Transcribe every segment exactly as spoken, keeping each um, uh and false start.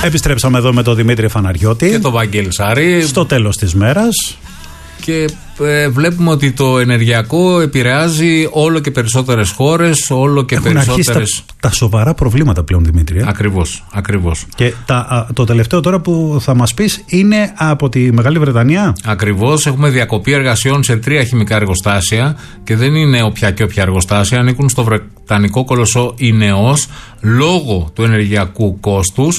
Επιστρέψαμε εδώ με τον Δημήτρη Φαναριώτη και τον Βαγγέλη Σαρή στο τέλος της μέρας. Και ε, βλέπουμε ότι το ενεργειακό επηρεάζει όλο και περισσότερες χώρες, όλο και Έχουν περισσότερες. αρχίσει τα, τα σοβαρά προβλήματα πλέον, Δημήτρη. Ακριβώς, ακριβώς. Και τα, το τελευταίο τώρα που θα μας πεις είναι από τη Μεγάλη Βρετανία. Ακριβώς, έχουμε διακοπή εργασιών σε τρία χημικά εργοστάσια και δεν είναι όποια και όποια εργοστάσια, ανήκουν στο βρετανικό κολοσσό Ινεός λόγω του ενεργειακού κόστους.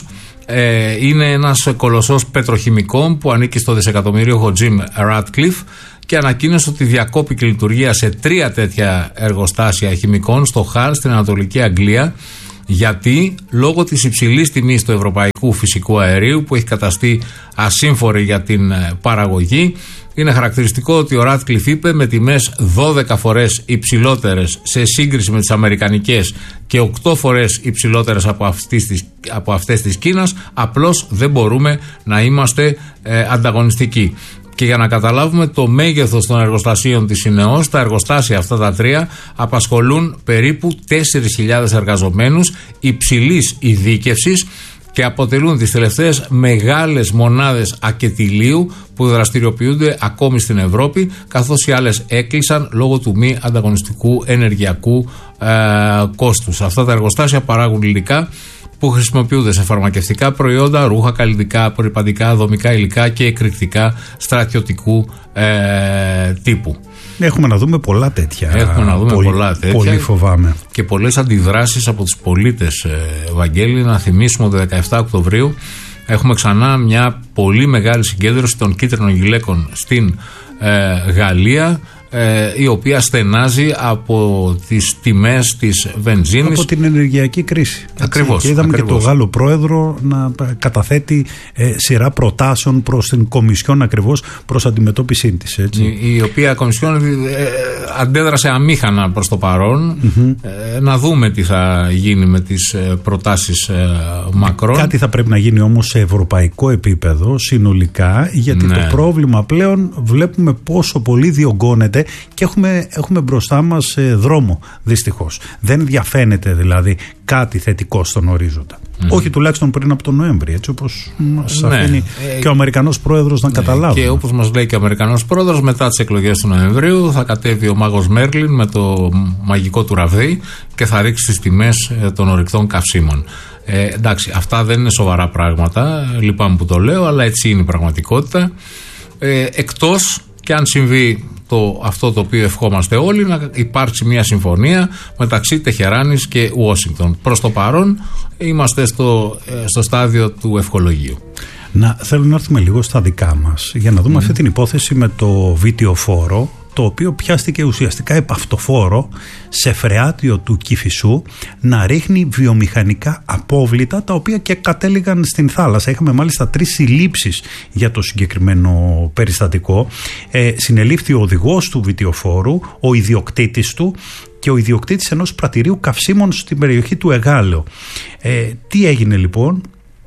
Ε, είναι ένας κολοσσός πετροχημικών που ανήκει στο δισεκατομμύριο Jim Ratcliffe και ανακοίνωσε ότι διακόπηκε λειτουργία σε τρία τέτοια εργοστάσια χημικών στο Χαλ στην Ανατολική Αγγλία, γιατί λόγω της υψηλής τιμής του ευρωπαϊκού φυσικού αερίου που έχει καταστεί ασύμφορη για την παραγωγή. Είναι χαρακτηριστικό ότι ο Ράτκλιφ είπε με τιμές δώδεκα φορές υψηλότερες σε σύγκριση με τις αμερικανικές και οκτώ φορές υψηλότερες από, αυτής, από αυτές της Κίνας, απλώς δεν μπορούμε να είμαστε ε, ανταγωνιστικοί. Και για να καταλάβουμε το μέγεθος των εργοστασίων της Ινεός, τα εργοστάσια αυτά τα τρία απασχολούν περίπου τέσσερις χιλιάδες εργαζομένους υψηλής ειδίκευσης και αποτελούν τις τελευταίες μεγάλες μονάδες ακετιλίου που δραστηριοποιούνται ακόμη στην Ευρώπη, καθώς οι άλλες έκλεισαν λόγω του μη ανταγωνιστικού ενεργειακού ε, κόστους. Αυτά τα εργοστάσια παράγουν υλικά που χρησιμοποιούνται σε φαρμακευτικά προϊόντα, ρούχα, καλλιτικά, απορρυπαντικά, δομικά υλικά και εκρηκτικά στρατιωτικού ε, τύπου. Έχουμε να δούμε πολλά τέτοια. Έχουμε να δούμε πολύ, πολλά τέτοια. Πολύ φοβάμαι. Και πολλές αντιδράσεις από τους πολίτες, ε, Βαγγέλη. Να θυμίσουμε ότι δεκαεφτά Οκτωβρίου έχουμε ξανά μια πολύ μεγάλη συγκέντρωση των κίτρινων γυλαίκων στην ε, Γαλλία, ε, η οποία στενάζει από τις τιμές της βενζίνης. Από την ενεργειακή κρίση. Ακριβώς. Και είδαμε ακριβώς. και τον Γάλλο πρόεδρο να καταθέτει ε, σειρά προτάσεων προς την Κομισιόν ακριβώς προς αντιμετώπιση της. Έτσι. Η, η οποία Κομισιόν ε, αντέδρασε αμήχανα προς το παρόν. Mm-hmm. Ε, να δούμε τι θα γίνει με τις ε, προτάσεις ε, Μακρόν. Κάτι θα πρέπει να γίνει όμως σε ευρωπαϊκό επίπεδο συνολικά, γιατί ναι. το πρόβλημα πλέον βλέπουμε πόσο πολύ διωγγώνεται και έχουμε, έχουμε μπροστά μας ε, δρόμο, δυστυχώς. Δεν διαφαίνεται δηλαδή κάτι θετικό στον ορίζοντα. Mm. Όχι τουλάχιστον πριν από τον Νοέμβρη, έτσι όπως μας ναι. αφήνει ε, και ο Αμερικανός πρόεδρος να ναι. καταλάβει. Και όπως μας λέει και ο Αμερικανός πρόεδρος, μετά τις εκλογές του Νοεμβρίου θα κατέβει ο μάγος Μέρλιν με το μαγικό του ραβδί και θα ρίξει τις τιμές των ορυκτών καυσίμων. Ε, εντάξει, αυτά δεν είναι σοβαρά πράγματα, λυπάμαι που το λέω, αλλά έτσι είναι η πραγματικότητα. Ε, εκτός και αν συμβεί το, αυτό το οποίο ευχόμαστε όλοι, να υπάρξει μια συμφωνία μεταξύ Τεχεράνης και Ουάσιγκτον. Προς το παρόν είμαστε στο, στο στάδιο του ευχολογίου. Να, θέλω να έρθουμε λίγο στα δικά μας για να δούμε mm. αυτή την υπόθεση με το βιτιοφόρο, το οποίο πιάστηκε ουσιαστικά επαυτοφόρο σε φρεάτιο του Κηφισού να ρίχνει βιομηχανικά απόβλητα, τα οποία και κατέληγαν στην θάλασσα. Είχαμε μάλιστα τρεις συλλήψεις για το συγκεκριμένο περιστατικό. Ε, συνελήφθη ο οδηγός του βιτιοφόρου, ο ιδιοκτήτης του και ο ιδιοκτήτης ενός πρατηρίου καυσίμων στην περιοχή του Εγάλεο. Ε, τι έγινε λοιπόν?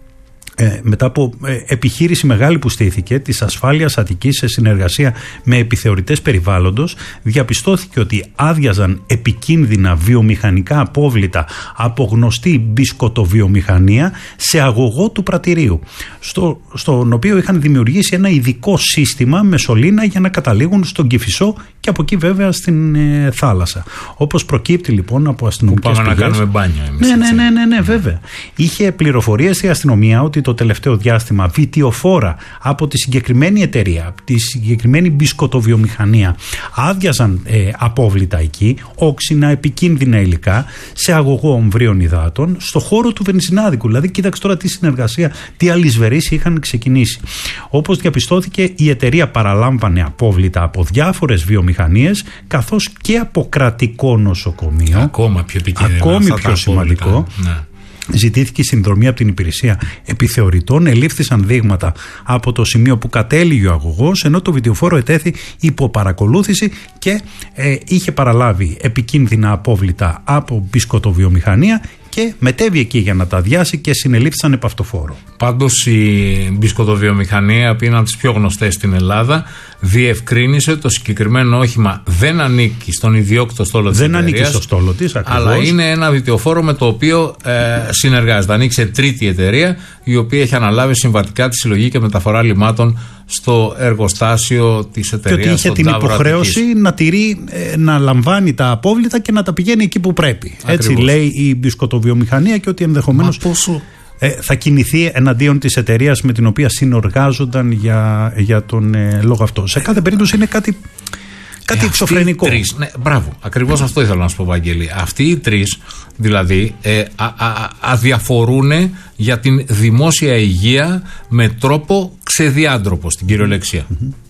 Ε, μετά από ε, επιχείρηση μεγάλη που στήθηκε της Ασφάλειας Αττικής σε συνεργασία με επιθεωρητές περιβάλλοντος, διαπιστώθηκε ότι άδειαζαν επικίνδυνα βιομηχανικά απόβλητα από γνωστή μπισκοτοβιομηχανία σε αγωγό του πρατηρίου, στο, στον οποίο είχαν δημιουργήσει ένα ειδικό σύστημα με σωλήνα για να καταλήγουν στον Κηφισό και από εκεί βέβαια στην ε, θάλασσα. Όπως προκύπτει λοιπόν από αστυνομικές πηγές. Πάμε να κάνουμε μπάνιο εμείς. Ναι, ναι, ναι, ναι, ναι, βέβαια. Είχε πληροφορίες η αστυνομία ότι το τελευταίο διάστημα βιτιοφόρα από τη συγκεκριμένη εταιρεία, από τη συγκεκριμένη μπισκοτοβιομηχανία, άδειαζαν ε, απόβλητα εκεί, όξινα, επικίνδυνα υλικά, σε αγωγό ομβρίων υδάτων, στο χώρο του βενζινάδικου. Δηλαδή, κοίταξε τώρα τι συνεργασία, τι αλυσβερείς είχαν ξεκινήσει. Όπως διαπιστώθηκε, η εταιρεία παραλάμβανε απόβλητα από διάφορες βιομηχανίες, καθώς και από κρατικό νοσοκομείο. Ακόμα πιο επικίνδυνα. Ακόμη πιο σημαντικό. Ναι. Ζητήθηκε συνδρομή από την υπηρεσία επιθεωρητών, ελήφθησαν δείγματα από το σημείο που κατέληγε ο αγωγός, ενώ το βιτιοφόρο ετέθη υπό παρακολούθηση και ε, είχε παραλάβει επικίνδυνα απόβλητα από μπισκοτοβιομηχανία και μετέβη εκεί για να τα αδειάσει και συνελήφθησαν επ' αυτοφόρο. Πάντως η μπισκοτοβιομηχανία, που είναι από τις πιο γνωστές στην Ελλάδα, διευκρίνησε το συγκεκριμένο όχημα δεν ανήκει στον ιδιόκτητο στόλο της δεν εταιρείας. Δεν ανήκει στο στόλο της, ακριβώς. Αλλά είναι ένα βιτιοφόρο με το οποίο ε, συνεργάζεται. Ανοίξει τρίτη εταιρεία, η οποία έχει αναλάβει συμβατικά τη συλλογή και μεταφορά λιμάτων στο εργοστάσιο της εταιρείας. Και ότι είχε την υποχρέωση να τηρεί, να λαμβάνει τα απόβλητα και να τα πηγαίνει εκεί που πρέπει. Ακριβώς. Έτσι λέει η μπισκοτοβιομηχανία, και ότι ενδεχομένως πόσο... ε, θα κινηθεί εναντίον της εταιρείας με την οποία συνεργάζονταν για, για τον ε, λόγο αυτό. Σε κάθε περίπτωση είναι κάτι, κάτι ε, εξωφρενικό. Τρεις, ναι, μπράβο, ακριβώς αυτό ήθελα να σου πω, Βαγγέλη. Αυτοί οι τρεις δηλαδή ε, α, α, αδιαφορούν για την δημόσια υγεία με τρόπο ξεδιάντροπο, στην κυριολεξία. Mm-hmm.